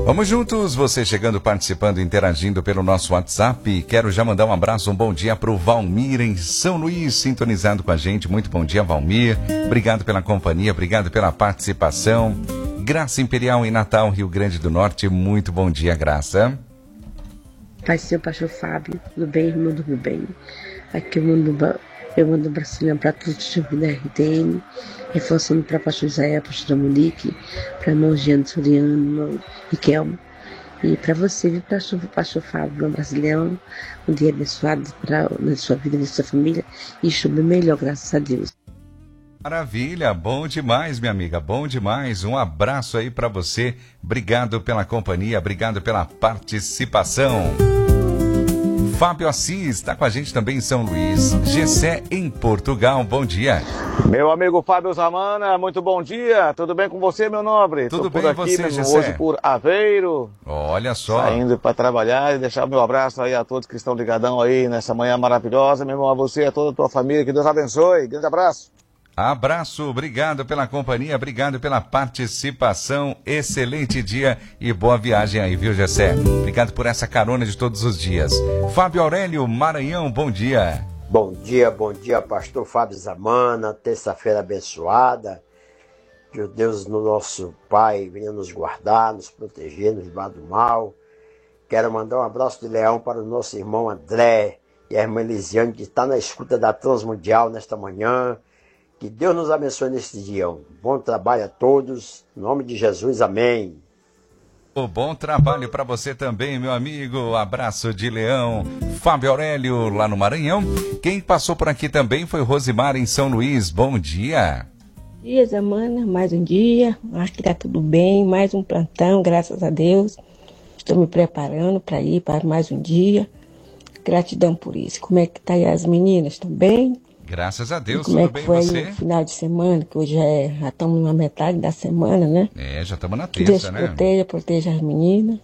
Vamos juntos, você chegando, participando, interagindo pelo nosso WhatsApp. Quero já mandar um abraço, um bom dia para o Valmir em São Luís, sintonizado com a gente. Muito bom dia, Valmir. Obrigado pela companhia, obrigado pela participação. Graça Imperial em Natal, Rio Grande do Norte. Muito bom dia, Graça. Pai seu, pastor Fábio, tudo bem, irmão, tudo bem? Aqui eu mando um abraço para todos os times da RTM, reforçando para pastor Israel, pastor Monique, para irmão Giano Soriano, irmão Riquelmo, e para você, viu, pastor Fábio, um brasileiro, um dia abençoado na sua vida, na sua família, e chuva melhor, graças a Deus. Maravilha, bom demais, minha amiga, bom demais. Um abraço aí para você. Obrigado pela companhia, obrigado pela participação. Fábio Assis está com a gente também em São Luís. Gessé em Portugal, bom dia. Meu amigo Fábio Zamana, muito bom dia. Tudo bem com você, meu nobre? Tudo Tô bem por aqui você, mesmo, Gessé? hoje por Aveiro. Olha só. Saindo para trabalhar e deixar meu abraço aí a todos que estão ligadão aí nessa manhã maravilhosa. Meu irmão, a você e a toda a tua família, que Deus abençoe. Grande abraço. Abraço, obrigado pela companhia, obrigado pela participação, excelente dia e boa viagem aí, viu, Gessé? Obrigado por essa carona de todos os dias. Fábio Aurélio, Maranhão, bom dia, pastor Fábio Zamana, terça-feira abençoada, que o Deus no nosso Pai venha nos guardar, nos proteger, nos livrar do mal. Quero mandar um abraço de leão para o nosso irmão André e a irmã Elisiane, que está na escuta da Transmundial nesta manhã. Que Deus nos abençoe neste dia. Um bom trabalho a todos. Em nome de Jesus, amém. Um bom trabalho para você também, meu amigo. Abraço de leão. Fábio Aurélio, lá no Maranhão. Quem passou por aqui também foi Rosimar em São Luís. Bom dia. Bom dia, Zamana. Mais um dia. Acho que está tudo bem. Mais um plantão, graças a Deus. Estou me preparando para ir para mais um dia. Gratidão por isso. Como é que tá aí as meninas? Estão bem? Graças a Deus, tudo bem você? Como é que foi o final de semana, que hoje já estamos na metade da semana, né? Já estamos na terça, né? Que Deus proteja as meninas.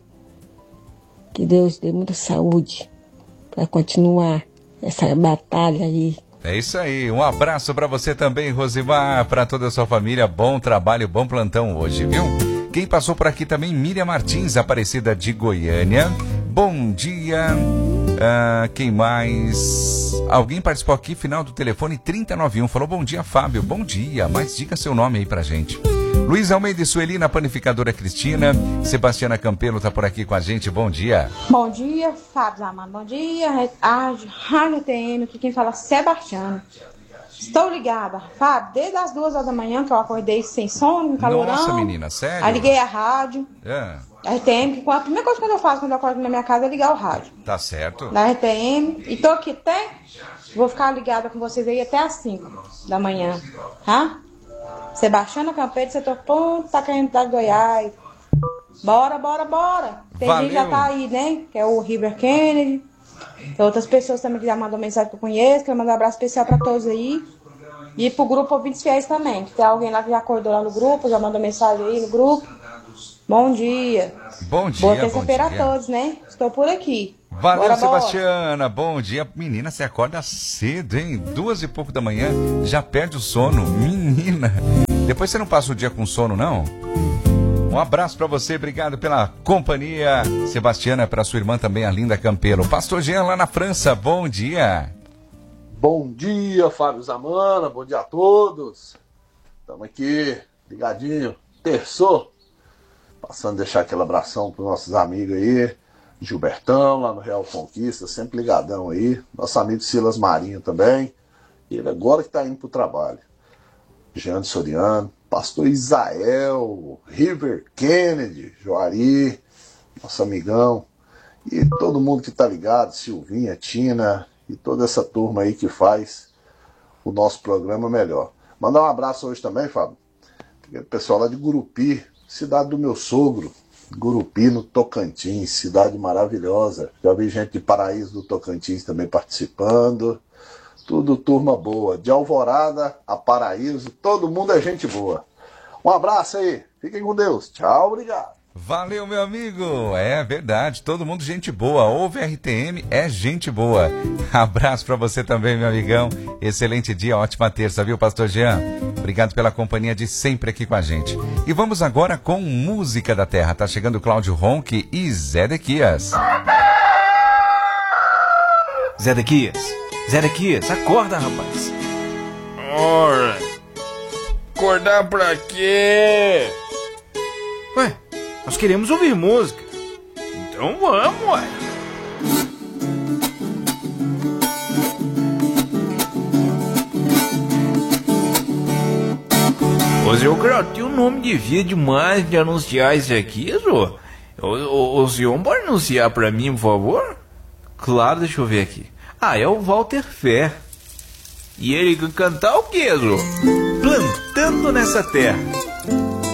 Que Deus dê muita saúde para continuar essa batalha aí. É isso aí, um abraço para você também, Rosimar, para toda a sua família. Bom trabalho, bom plantão hoje, viu? Quem passou por aqui também, Miriam Martins, Aparecida de Goiânia. Bom dia. Quem mais? Alguém participou aqui, final do telefone 3091, falou bom dia, Fábio, bom dia, mas diga seu nome aí pra gente. Luiz Almeida e Sueli, na Panificadora Cristina. Sebastiana Campelo tá por aqui com a gente, bom dia. Bom dia, Fábio Zamano, bom dia, Rádio TM, aqui quem fala é Sebastiana. Estou ligada, Fábio, desde as 2h da manhã que eu acordei sem sono, calorão. Nossa, menina, sério? Aí liguei a rádio. Da RTM, a primeira coisa que eu faço quando eu acordo na minha casa é ligar o rádio. Tá certo. Da RTM. E tô aqui até. Vou ficar ligada com vocês aí até as 5 da manhã. Tá? Sebastiana Campeiro, setor ponto, tá caindo da Goiás. Bora. Tem gente já tá aí, né? Que é o River Kennedy. Tem outras pessoas também que já mandou mensagem que eu conheço. Quero mandar um abraço especial pra todos aí. E pro grupo Ouvintes Fiéis também. Que tem alguém lá que já acordou lá no grupo, já mandou mensagem aí no grupo. Bom dia. Bom dia. Boa terça-feira a todos, né? Estou por aqui. Valeu, Sebastiana. Bom dia. Menina, você acorda cedo, hein? 2 e pouco da manhã, já perde o sono. Menina. Depois você não passa o dia com sono, não? Um abraço para você, obrigado pela companhia. Sebastiana, para sua irmã também, a linda Campelo. Pastor Jean, lá na França, bom dia. Bom dia, Fábio Zamana. Bom dia a todos. Estamos aqui, ligadinho. Terçou. Passando a deixar aquele abração para os nossos amigos aí, Gilbertão, lá no Real Conquista, sempre ligadão aí. Nosso amigo Silas Marinho também. Ele agora que está indo para o trabalho. Jean Soriano, Pastor Isael, River Kennedy, Joari, nosso amigão. E todo mundo que está ligado, Silvinha, Tina e toda essa turma aí que faz o nosso programa melhor. Mandar um abraço hoje também, Fábio. O pessoal lá de Gurupi, cidade do meu sogro, Gurupi, no Tocantins, cidade maravilhosa. Já vi gente de Paraíso do Tocantins também participando. Tudo turma boa. De Alvorada a Paraíso, todo mundo é gente boa. Um abraço aí. Fiquem com Deus. Tchau, obrigado. Valeu, meu amigo. É verdade, todo mundo gente boa. Ouve RTM, é gente boa. Abraço pra você também, meu amigão. Excelente dia, ótima terça, viu, Pastor Jean? Obrigado pela companhia de sempre aqui com a gente. E vamos agora com Música da Terra. Tá chegando Cláudio Ronque e Zedequias. Zedequias, acorda, rapaz. Ora, acordar pra quê? Ué, nós queremos ouvir música. Então vamos, ué. Ô, seu Kraut, o nome devia demais de anunciar isso aqui, Zô. O senhor pode anunciar pra mim, por favor? Claro, deixa eu ver aqui. Ah, é o Walter Fer. E ele cantar o quê, Zô? Plantando nessa terra.